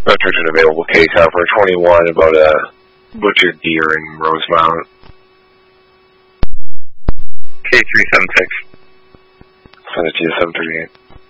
Veterans an available case out for 21 about a butchered deer in Rosemount. K376. Send it to you, 738.